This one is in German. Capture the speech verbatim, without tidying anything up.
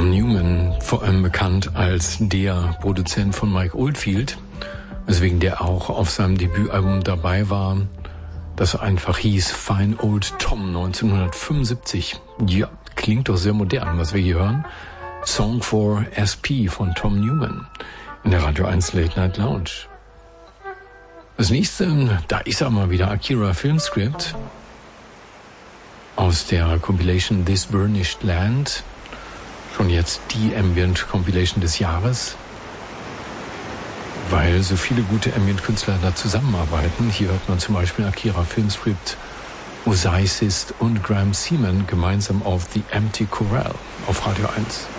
Tom Newman, vor allem bekannt als der Produzent von Mike Oldfield, weswegen der auch auf seinem Debütalbum dabei war, das einfach hieß Fine Old Tom neunzehnhundertfünfundsiebzig. Ja, klingt doch sehr modern, was wir hier hören. Song for S P von Tom Newman in der Radio eins Late Night Lounge. Das nächste, da ist auch mal wieder Akira Filmscript aus der Compilation This Burnished Land. Schon jetzt die Ambient-Compilation des Jahres, weil so viele gute Ambient-Künstler da zusammenarbeiten. Hier hört man zum Beispiel Akira Filmscript, Osaisist und Graham Seaman gemeinsam auf The Empty Corral auf Radio eins.